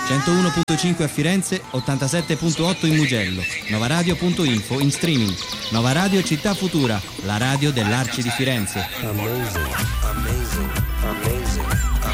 101.5 a Firenze, 87.8 in Mugello, novaradio.info in streaming. Nova Radio Città Futura, la radio dell'Arci di Firenze. Amazing, amazing, amazing,